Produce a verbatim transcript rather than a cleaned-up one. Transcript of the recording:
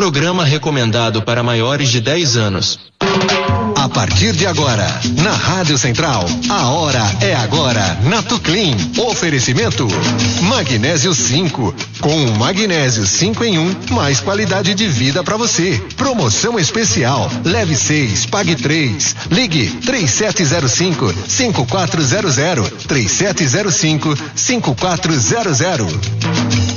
Programa recomendado para maiores de dez anos. A partir de agora, na Rádio Central, a hora é agora, na Tuclin. Oferecimento Magnésio cinco. Com o Magnésio cinco em um, mais qualidade de vida para você. Promoção especial, leve seis, pague três. Ligue três sete zero cinco, cinco quatro zero zero, três sete zero cinco, cinco quatro zero zero.